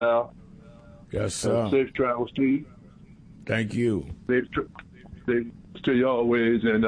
Al. Yes, sir. Safe travels to you. Thank you. Safe to you always, and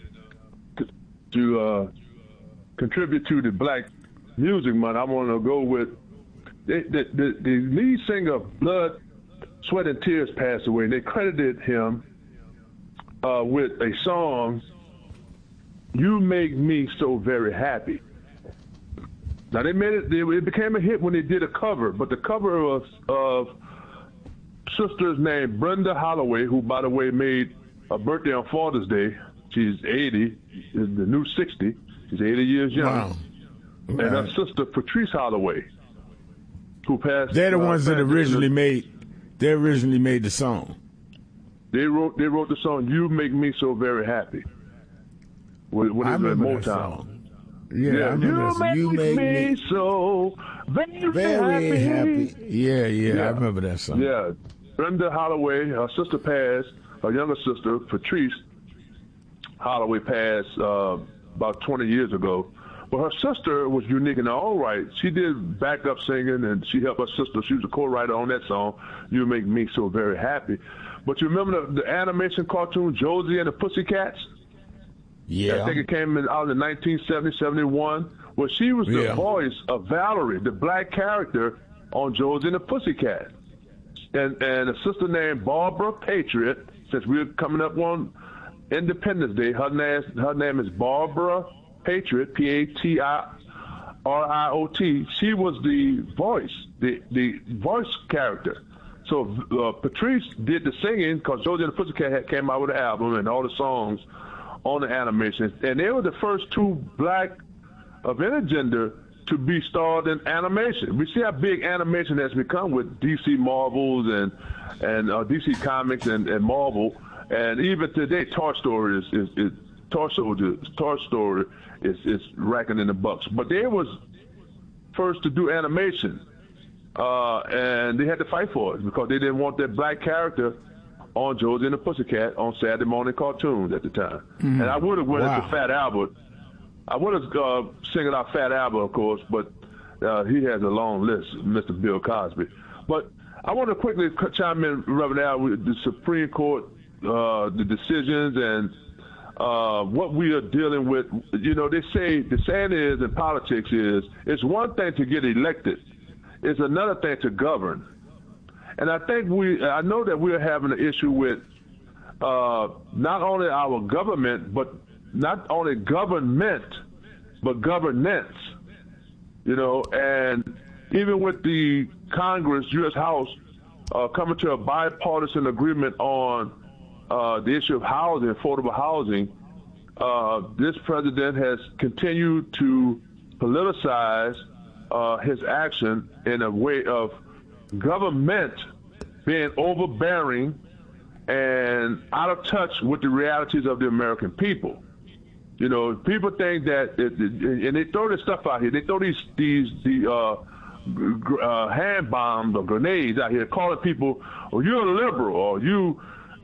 to contribute to the Black Music Month, I want to go with the lead singer of Blood, Sweat, and Tears passed away. They credited him with a song, "You Make Me So Very Happy." Now they made it. It became a hit when they did a cover, but the cover was of sisters named Brenda Holloway, who, by the way, made a birthday on Father's Day. She's 80, is the new 60. She's 80 years young. Wow. And her sister Patrice Holloway, who passed. They're the ones that originally made. They originally made the song. They wrote the song "You Make Me So Very Happy." When I it was in remember that Motown. song. Yeah, I remember you make me so very happy. Yeah, I remember that song. Yeah, Brenda Holloway, her sister passed. Her younger sister, Patrice Holloway, passed about 20 years ago. But her sister was unique in her own right. She did backup singing, and she helped her sister. She was a co-writer on that song, "You Make Me So Very Happy." But you remember the animation cartoon Josie and the Pussycats? Yeah. I think it came out in 1970, 71. Well, she was the voice of Valerie, the black character on Josie and the Pussycat. And a sister named Barbara Patriot, since we're coming up on Independence Day, her name is Barbara Patriot, Patriot. She was the voice, the voice character. So Patrice did the singing because Josie and the Pussycat came out with an album and all the songs on the animation, and they were the first two black of any gender to be starred in animation. We see how big animation has become with DC Marvels and DC Comics and Marvel, and even today, Toy Story is racking in the bucks. But they was first to do animation, and they had to fight for it because they didn't want that black character on Josie and the Pussycat on Saturday morning cartoons at the time. And I would have went to Fat Albert. I would have singled out Fat Albert, of course, but he has a long list, Mr. Bill Cosby. But I want to quickly chime in, Reverend Al, with the Supreme Court, the decisions, and what we are dealing with. You know, they say, the saying is in politics is, it's one thing to get elected, it's another thing to govern. And I know that we're having an issue with not only our government, but not only government, but governance. You know, and even with the Congress, U.S. House, coming to a bipartisan agreement on the issue of housing, affordable housing, this president has continued to politicize his action in a way of government being overbearing and out of touch with the realities of the American people. You know, people think that, and they throw this stuff out here. They throw these hand bombs or grenades out here, calling people, "Oh, you're a liberal," or you're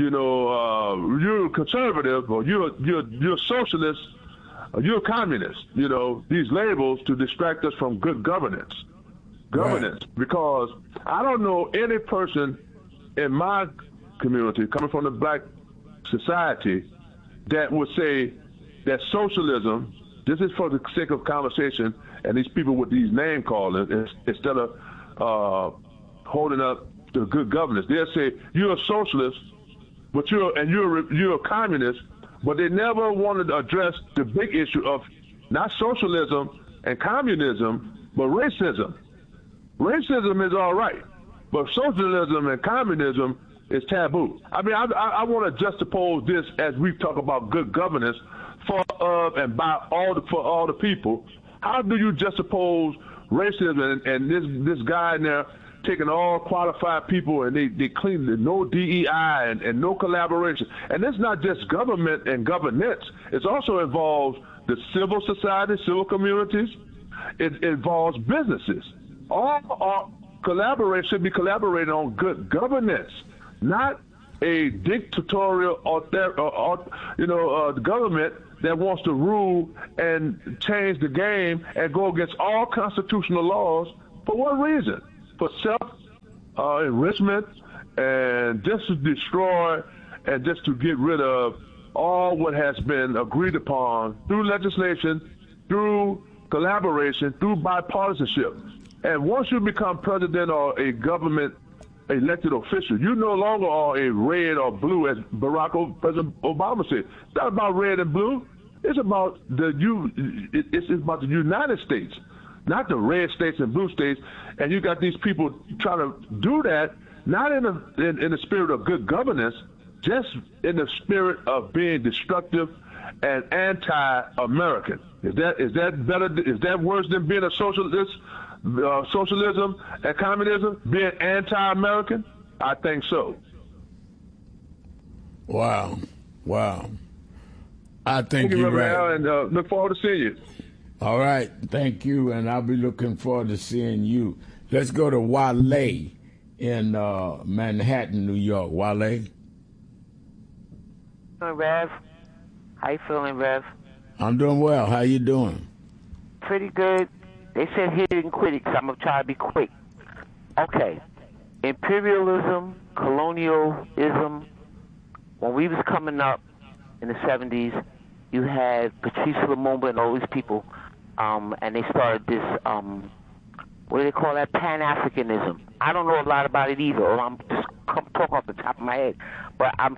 a conservative, or you're a socialist, or you're a communist. You know, these labels to distract us from good governance. Right. Because I don't know any person in my community coming from the black society that would say that socialism, this is for the sake of conversation, and these people with these name calling, instead of holding up the good governance, they'll say you're a socialist, but you're a communist, but they never wanted to address the big issue of not socialism and communism, but racism. Racism is all right, but socialism and communism is taboo. I mean, I want to juxtapose this as we talk about good governance for and by for all the people. How do you juxtapose racism and this guy in there taking all qualified people and they clean no DEI and no collaboration? And it's not just government and governance. It also involves the civil society, civil communities. It involves businesses. All collaboration should be collaborating on good governance, not a dictatorial government that wants to rule and change the game and go against all constitutional laws. For what reason? For enrichment and just to destroy and just to get rid of all what has been agreed upon through legislation, through collaboration, through bipartisanship. And once you become president or a government elected official, you no longer are a red or blue, as President Obama said. It's not about red and blue. It's about it's about the United States, not the red states and blue states. And you got these people trying to do that, not in the spirit of good governance, just in the spirit of being destructive and anti-American. Is that better? Is that worse than being a socialist? Socialism and communism being anti-American? I think so. Wow. I think you're right. Al, and look forward to seeing you. All right, thank you, and I'll be looking forward to seeing you. Let's go to Wale in Manhattan, New York. Wale. Rev, how you feeling, Rev? I'm doing well. How you doing? Pretty good. They said hidden critics. I'm going to try to be quick. Okay. Imperialism, colonialism. When we was coming up in the 70s, you had Patrice Lumumba and all these people, and they started this, what do they call that, Pan-Africanism. I don't know a lot about it either, or I'm just talking off the top of my head. But I'm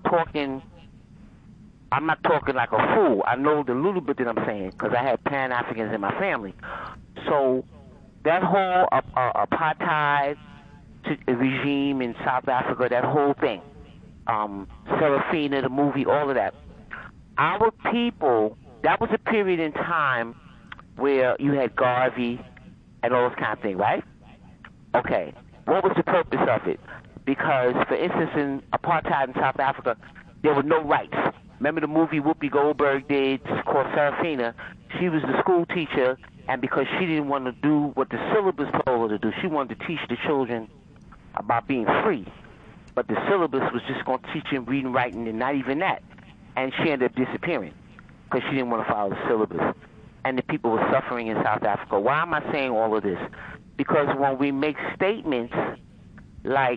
not talking like a fool. I know the little bit that I'm saying because I had Pan-Africans in my family. So that whole apartheid regime in South Africa, that whole thing, Serafina, the movie, all of that. Our people, that was a period in time where you had Garvey and all those kind of things, right? Okay. What was the purpose of it? Because, for instance, in apartheid in South Africa, there were no rights. Remember the movie Whoopi Goldberg did called Serafina? She was the school teacher, and because she didn't want to do what the syllabus told her to do, she wanted to teach the children about being free. But the syllabus was just going to teach them reading, writing, and not even that. And she ended up disappearing because she didn't want to follow the syllabus. And the people were suffering in South Africa. Why am I saying all of this? Because when we make statements like,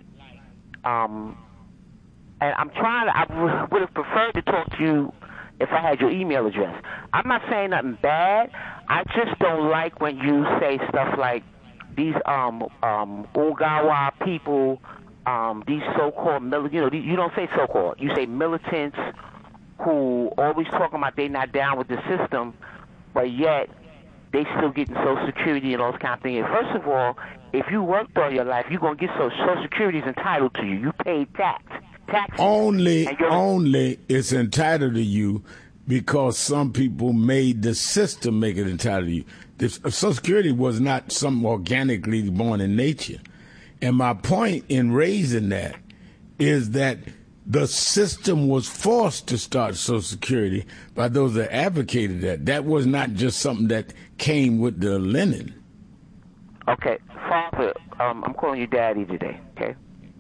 and I would have preferred to talk to you if I had your email address. I'm not saying nothing bad. I just don't like when you say stuff like these Ogawa people, these so-called militants, you don't say so-called, you say militants who always talking about they not down with the system, but yet they still getting Social Security and all those kind of things. First of all, if you worked all your life, you're going to get Social Security is entitled to you. You paid taxes. Only it's entitled to you because some people made the system make it entitled to you. Social Security was not something organically born in nature. And my point in raising that is that the system was forced to start Social Security by those that advocated that. That was not just something that came with the linen. Okay, Father, I'm calling you Daddy today, okay?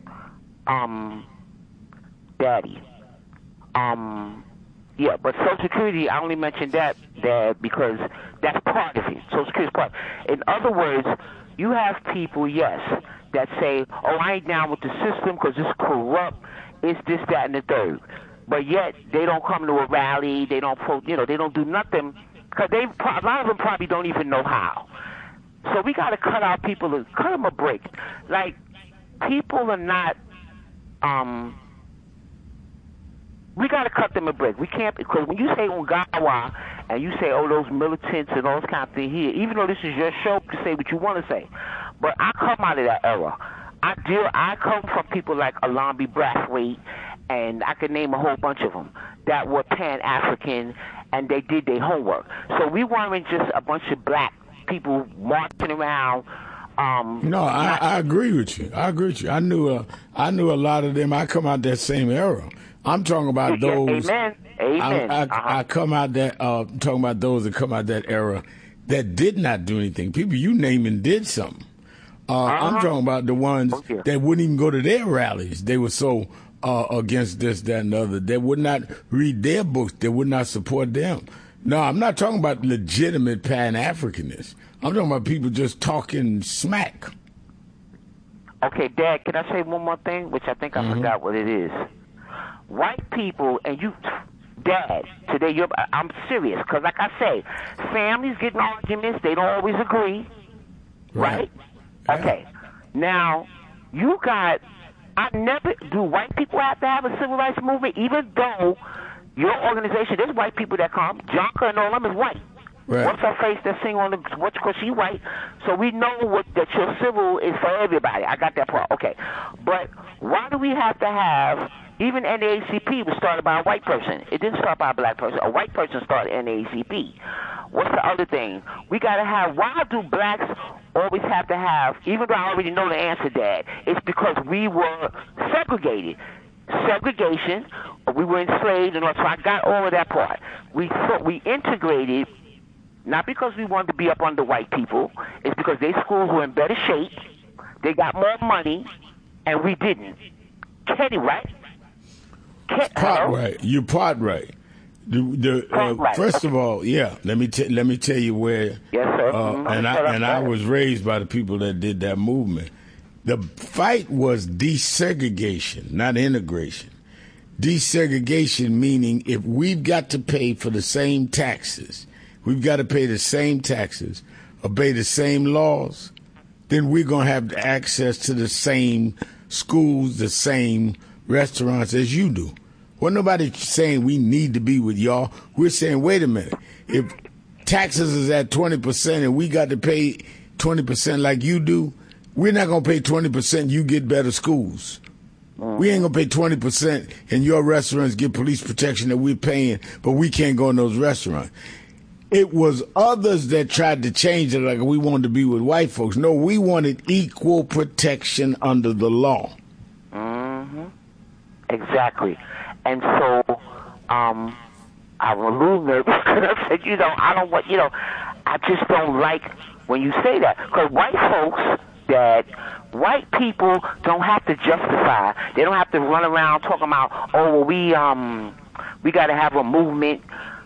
Daddy. Yeah, but Social Security, I only mentioned that, Dad, because that's part of it. Social Security is part. In other words, you have people, yes, that say, oh, I ain't down with the system because it's corrupt, it's this, that, and the third. But yet, they don't come to a rally, they don't, they don't do nothing, because a lot of them probably don't even know how. So we got to cut our people, cut them a break. Like, people are not, we got to cut them a break. We can't, because when you say Ungawa and you say, oh, those militants and all those kind of things here, even though this is your show, you say what you want to say. But I come out of that era. I come from people like Alambi Brathwaite, and I could name a whole bunch of them that were Pan-African, and they did their homework. So we weren't just a bunch of black people marching around. I agree with you. I knew a lot of them. I come out that same era. I'm talking about those. Amen. I come out that talking about those that come out that era that did not do anything. People you naming did something. I'm talking about the ones that wouldn't even go to their rallies. They were so against this, that, and the other. They would not read their books. They would not support them. No, I'm not talking about legitimate Pan-Africanists. I'm talking about people just talking smack. Okay, Dad, can I say one more thing, which I think I forgot what it is? White people, and you, Dad, today I'm serious, because like I say, families get in arguments, they don't always agree, right? Yeah. Okay, now, do white people have to have a civil rights movement, even though your organization, there's white people that come, Jonka and all them is white. Right. What's her face that sing on the, because she white, so we know that your civil is for everybody. I got that part. Okay. But why do we have to have, even NAACP was started by a white person. It didn't start by a black person. A white person started NAACP. What's the other thing? We got to have, why do blacks always have to have, even though I already know the answer, Dad, it's because we were segregated. Segregation, we were enslaved, and so I got all of that part. We integrated, not because we wanted to be up under white people, it's because their schools were in better shape, they got more money, and we didn't. Kenny, right? Part right. You're part right. First of all, yeah. Let me tell you where. Yes, sir. I was raised by the people that did that movement. The fight was desegregation, not integration. Desegregation meaning if we've got to pay for the same taxes, we've got to pay the same taxes, obey the same laws, then we're going to have access to the same schools, the same restaurants as you do. Well, nobody's saying we need to be with y'all. We're saying, wait a minute. If taxes is at 20% and we got to pay 20% like you do, we're not going to pay 20%, you get better schools. We ain't going to pay 20% and your restaurants get police protection that we're paying, but we can't go in those restaurants. It was others that tried to change it like we wanted to be with white folks. No, we wanted equal protection under the law. Mm-hmm. Exactly. And so I'm a little nervous because I said, I just don't like when you say that. Because white people don't have to justify. They don't have to run around talking about, we got to have a movement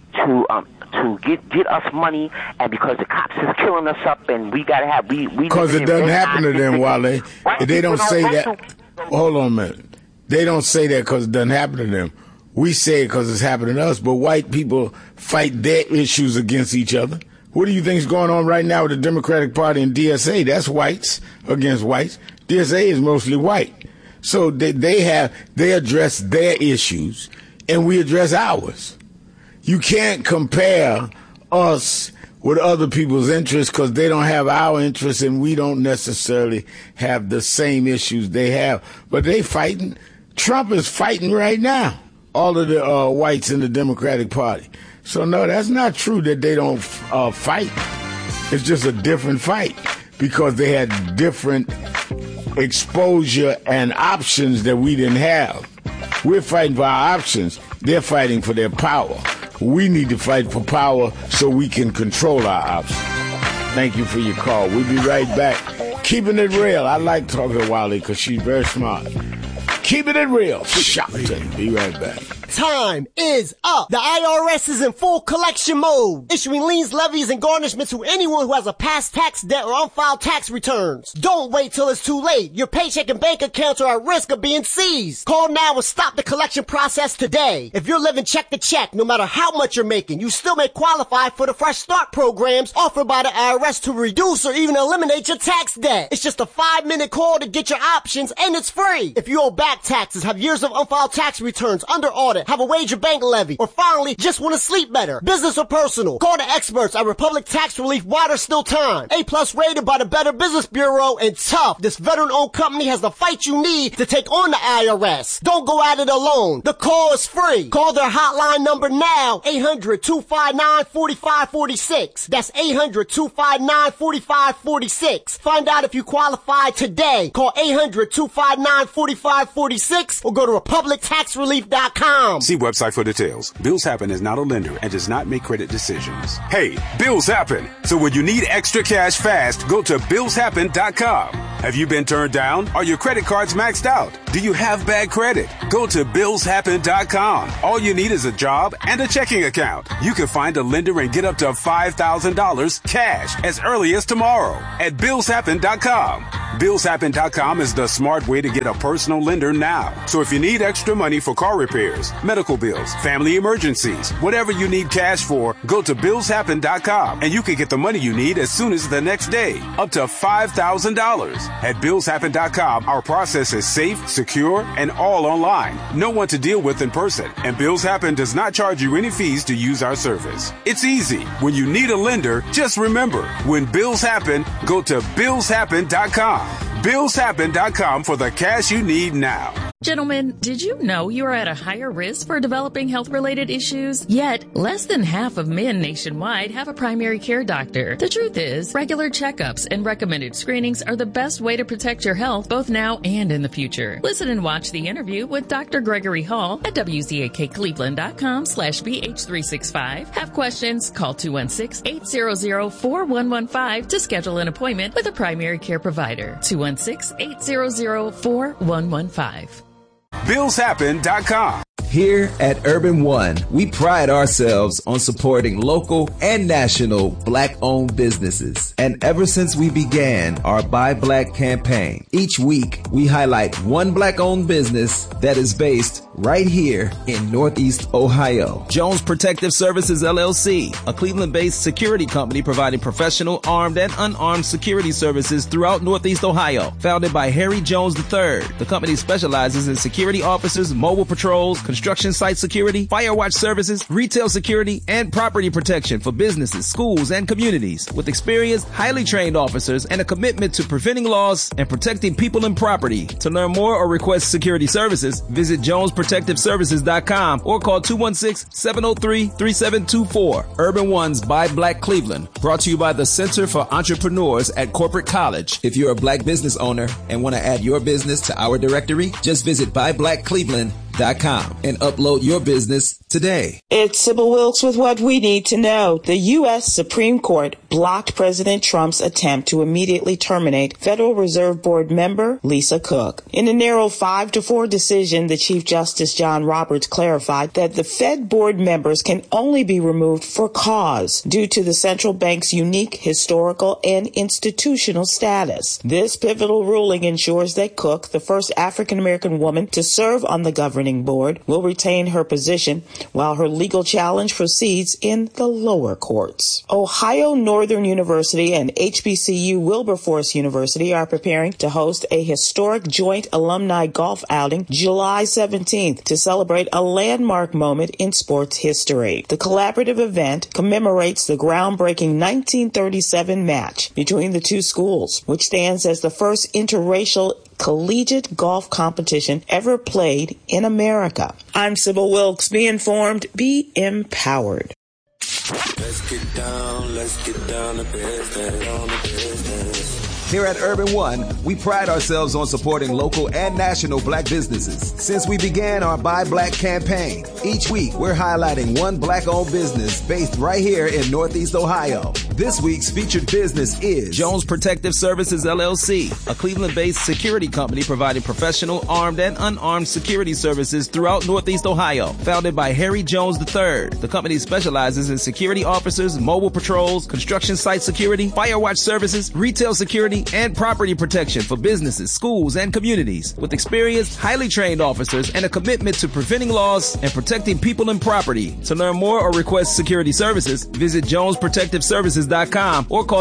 to get us money, and because the cops is killing us up, and we got to have because it doesn't happen to them, Wale. They don't say that. Hold on a minute. They don't say that because it doesn't happen to them. We say it because it's happening to us. But white people fight their issues against each other. What do you think is going on right now with the Democratic Party and DSA? That's whites against whites. DSA is mostly white. So they address their issues, and we address ours. You can't compare us with other people's interests because they don't have our interests, and we don't necessarily have the same issues they have. But they fighting. Trump is fighting right now, all of the whites in the Democratic Party. So, no, that's not true that they don't fight. It's just a different fight because they had different exposure and options that we didn't have. We're fighting for our options. They're fighting for their power. We need to fight for power so we can control our options. Thank you for your call. We'll be right back. Keeping it real. I like talking to Wally because she's very smart. Keeping it real. Shopton. Be right back. Time is up. The IRS is in full collection mode, issuing liens, levies, and garnishments to anyone who has a past tax debt or unfiled tax returns. Don't wait till it's too late. Your paycheck and bank accounts are at risk of being seized. Call now and stop the collection process today. If you're living check to check, no matter how much you're making, you still may qualify for the Fresh Start programs offered by the IRS to reduce or even eliminate your tax debt. It's just a 5-minute call to get your options, and it's free. If you owe back taxes, have years of unfiled tax returns under audit, have a wage or bank levy, or finally just want to sleep better, business or personal, call the experts at Republic Tax Relief while there's still time. A+ rated by the Better Business Bureau, and tough. This veteran-owned company has the fight you need to take on the IRS. Don't go at it alone. The call is free. Call their hotline number now, 800-259-4546. That's 800-259-4546. Find out if you qualify today. Call 800-259-4546 or go to republictaxrelief.com. See website for details. Bills Happen is not a lender and does not make credit decisions. Hey, bills happen. So when you need extra cash fast, go to billshappen.com. Have you been turned down? Are your credit cards maxed out? Do you have bad credit? Go to BillsHappen.com. All you need is a job and a checking account. You can find a lender and get up to $5,000 cash as early as tomorrow at BillsHappen.com. BillsHappen.com is the smart way to get a personal lender now. So if you need extra money for car repairs, medical bills, family emergencies, whatever you need cash for, go to BillsHappen.com and you can get the money you need as soon as the next day, up to $5,000. At BillsHappen.com, our process is safe, secure, and all online. No one to deal with in person, and Bills Happen does not charge you any fees to use our service. It's easy. When you need a lender, just remember, when bills happen, go to BillsHappen.com. BillsHappen.com for the cash you need now. Gentlemen, did you know you are at a higher risk for developing health-related issues? Yet, less than half of men nationwide have a primary care doctor. The truth is, regular checkups and recommended screenings are the best way to protect your health both now and in the future. Listen and watch the interview with Dr. Gregory Hall at WZAKCleveland.com/BH365. Have questions? Call 216-800-4115 to schedule an appointment with a primary care provider. 216-800-4115. BillsHappen.com. Here at Urban One, we pride ourselves on supporting local and national Black-owned businesses. And ever since we began our Buy Black campaign, each week we highlight one Black-owned business that is based right here in Northeast Ohio. Jones Protective Services, LLC, a Cleveland-based security company providing professional, armed, and unarmed security services throughout Northeast Ohio. Founded by Harry Jones III, the company specializes in security officers, mobile patrols, construction site security, fire watch services, retail security, and property protection for businesses, schools, and communities. With experienced, highly trained officers and a commitment to preventing loss and protecting people and property. To learn more or request security services, visit JonesProtectiveServices.com or call 216-703-3724. Urban One's Buy Black Cleveland, brought to you by the Center for Entrepreneurs at Corporate College. If you're a Black business owner and want to add your business to our directory, just visit BuyBlackCleveland.com and upload your business today. It's Sybil Wilkes with what we need to know. The U.S. Supreme Court blocked President Trump's attempt to immediately terminate Federal Reserve Board member Lisa Cook. In a narrow 5-4 decision, the Chief Justice John Roberts clarified that the Fed board members can only be removed for cause due to the central bank's unique historical and institutional status. This pivotal ruling ensures that Cook, the first African-American woman to serve on the governing board, will retain her position while her legal challenge proceeds in the lower courts. Ohio Northern University and HBCU Wilberforce University are preparing to host a historic joint alumni golf outing July 17th to celebrate a landmark moment in sports history. The collaborative event commemorates the groundbreaking 1937 match between the two schools, which stands as the first interracial collegiate golf competition ever played in America. I'm Sybil Wilkes. Be informed, be empowered. Let's get down to business. Here at Urban One, we pride ourselves on supporting local and national Black businesses. Since we began our Buy Black campaign, each week we're highlighting one Black-owned business based right here in Northeast Ohio. This week's featured business is Jones Protective Services, LLC, a Cleveland-based security company providing professional, armed, and unarmed security services throughout Northeast Ohio. Founded by Harry Jones III, the company specializes in security officers, mobile patrols, construction site security, fire watch services, retail security, and property protection for businesses, schools, and communities. With experienced, highly trained officers and a commitment to preventing loss and protecting people and property. To learn more or request security services, visit JonesProtectiveServices.com or call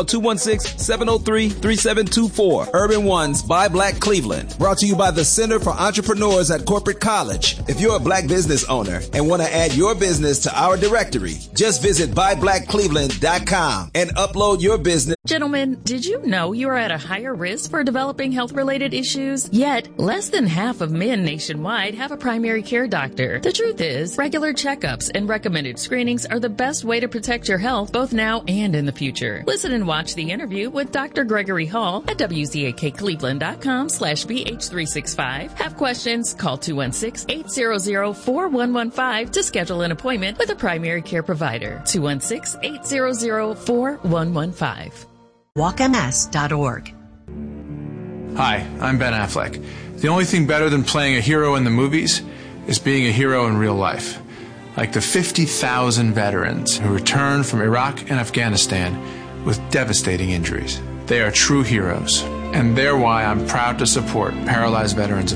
216-703-3724. Urban One's Buy Black Cleveland, brought to you by the Center for Entrepreneurs at Corporate College. If you're a Black business owner and want to add your business to our directory, just visit BuyBlackCleveland.com and upload your business. Gentlemen, did you know you are at a higher risk for developing health-related issues? Yet, less than half of men nationwide have a primary care doctor. The truth is, regular checkups and recommended screenings are the best way to protect your health both now and in the future. Listen and watch the interview with Dr. Gregory Hall at WZAKCleveland.com/BH365. Have questions? Call 216-800-4115 to schedule an appointment with a primary care provider. 216-800-4115. WalkMS.org. Hi, I'm Ben Affleck. The only thing better than playing a hero in the movies is being a hero in real life. Like the 50,000 veterans who returned from Iraq and Afghanistan with devastating injuries. They are true heroes, and they're why I'm proud to support Paralyzed Veterans